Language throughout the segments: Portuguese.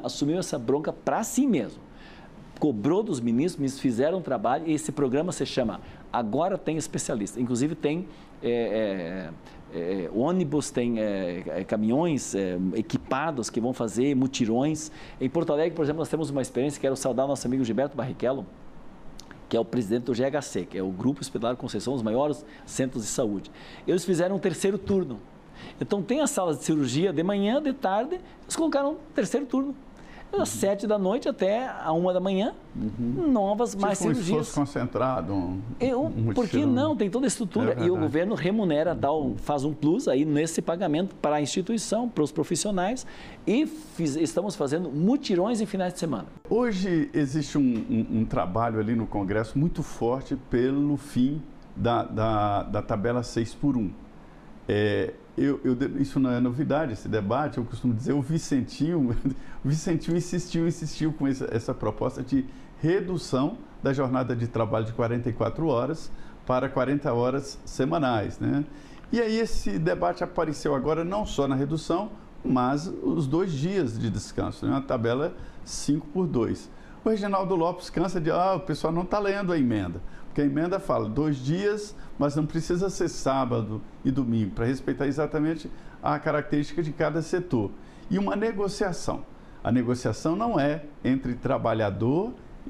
assumiu essa bronca para si mesmo. Cobrou dos ministros fizeram um trabalho e esse programa se chama Agora Tem Especialista. Inclusive tem ônibus, tem caminhões equipados que vão fazer mutirões. Em Porto Alegre, por exemplo, nós temos uma experiência, quero saudar nosso amigo Gilberto Barrichello, que é o presidente do GHC, que é o Grupo Hospitalar Conceição, os maiores centros de saúde. Eles fizeram um terceiro turno. Então tem as salas de cirurgia de manhã, de tarde, eles colocaram um terceiro turno. Das 7 da noite até a 1 da manhã, novas mais cirurgias. Um esforço concentrado. Por que não? Tem toda a estrutura. E o governo remunera, faz um plus aí nesse pagamento para a instituição, para os profissionais. E estamos fazendo mutirões em finais de semana. Hoje existe um trabalho ali no Congresso muito forte pelo fim da tabela 6x1. Isso não é novidade, esse debate, eu costumo dizer, o Vicentinho insistiu com essa proposta de redução da jornada de trabalho de 44 horas para 40 horas semanais, né? E aí esse debate apareceu agora não só na redução, mas os 2 dias de descanso, né? Uma tabela 5x2. O Reginaldo Lopes cansa de, o pessoal não está lendo a emenda. Porque a emenda fala 2 dias, mas não precisa ser sábado e domingo, para respeitar exatamente a característica de cada setor. E uma negociação. A negociação não é entre trabalhador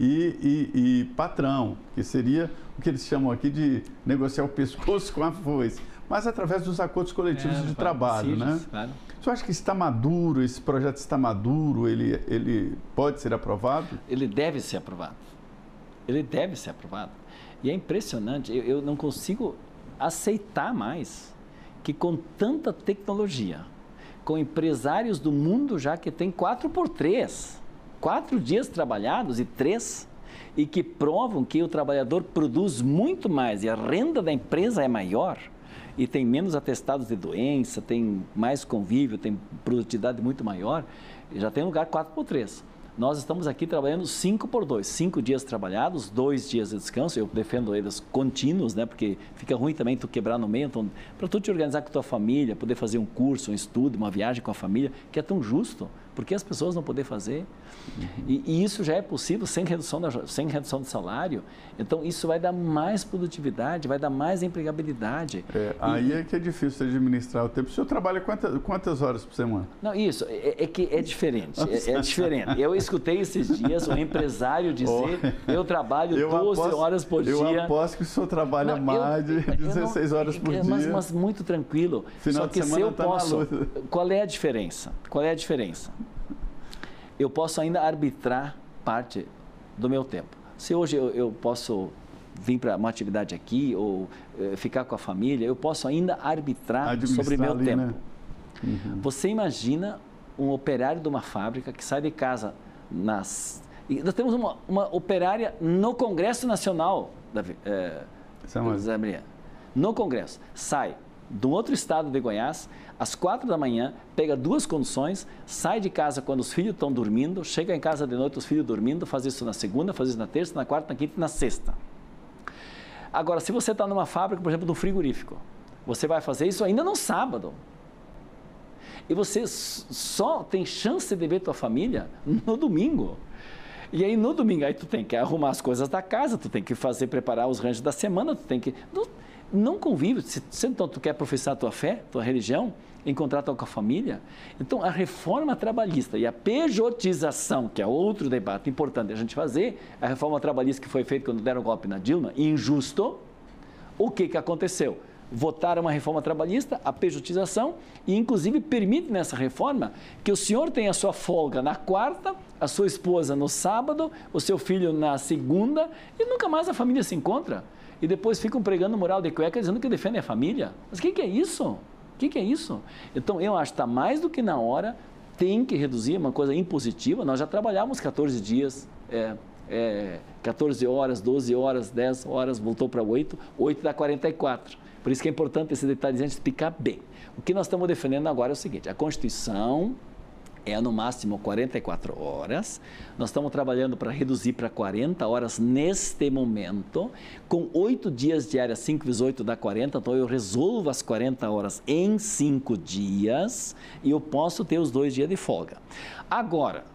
e patrão, que seria o que eles chamam aqui de negociar o pescoço com a foice, mas através dos acordos coletivos de trabalho, né? Claro. Você acha que está maduro, esse projeto está maduro, ele pode ser aprovado? Ele deve ser aprovado. Ele deve ser aprovado. E é impressionante, eu não consigo aceitar mais que com tanta tecnologia, com empresários do mundo já que tem 4x3, 4 dias trabalhados e 3, e que provam que o trabalhador produz muito mais e a renda da empresa é maior, e tem menos atestados de doença, tem mais convívio, tem produtividade muito maior, já tem lugar 4x3. Nós estamos aqui trabalhando 5x2, 5 dias trabalhados, 2 dias de descanso. Eu defendo eles contínuos, né? Porque fica ruim também tu quebrar no meio. Então, para tu te organizar com a tua família, poder fazer um curso, um estudo, uma viagem com a família, que é tão justo. Por que as pessoas não poder fazer? E isso já é possível sem redução de salário. Então, isso vai dar mais produtividade, vai dar mais empregabilidade. Aí é que é difícil administrar o tempo. O senhor trabalha quantas horas por semana? Não, isso, que é diferente. É diferente. Eu escutei esses dias um empresário dizer, eu trabalho 12 horas por dia. Eu aposto que o senhor trabalha mais de 16 horas por dia. Mas muito tranquilo. Final Só que de semana se eu posso... Qual é a diferença? Eu posso ainda arbitrar parte do meu tempo. Se hoje eu posso vir para uma atividade aqui ou ficar com a família, eu posso ainda arbitrar sobre meu tempo. Né? Você imagina um operário de uma fábrica que sai de casa E nós temos uma operária no Congresso Nacional, Zé Maria. No Congresso. Sai de um outro estado de Goiás, às 4 da manhã, pega 2 conduções, sai de casa quando os filhos estão dormindo, chega em casa de noite, os filhos dormindo, faz isso na segunda, faz isso na terça, na quarta, na quinta e na sexta. Agora, se você está numa fábrica, por exemplo, no frigorífico, você vai fazer isso ainda no sábado. E você só tem chance de ver tua família no domingo. E aí, no domingo, aí tu tem que arrumar as coisas da casa, tu tem que preparar os ranchos da semana, tu tem que... Não convive, se então tu quer professar a tua fé, tua religião, encontrar tua com a família. Então, a reforma trabalhista e a pejotização, que é outro debate importante a gente fazer, a reforma trabalhista que foi feita quando deram o golpe na Dilma, injusto, o que aconteceu? Votaram uma reforma trabalhista, a pejotização, e inclusive permite nessa reforma que o senhor tenha a sua folga na quarta, a sua esposa no sábado, o seu filho na segunda, e nunca mais a família se encontra. E depois ficam pregando moral de cueca dizendo que defendem a família. Mas o que é isso? O que é isso? Então, eu acho que está mais do que na hora, tem que reduzir, uma coisa impositiva. Nós já trabalhávamos 14 dias, 14 horas, 12 horas, 10 horas, voltou para 8 dá 44. Por isso que é importante esse detalhezinho de explicar bem. O que nós estamos defendendo agora é o seguinte, a Constituição é no máximo 44 horas, nós estamos trabalhando para reduzir para 40 horas neste momento, com 8 dias diários, 5 vezes 8 dá 40, então eu resolvo as 40 horas em 5 dias e eu posso ter os 2 dias de folga. Agora,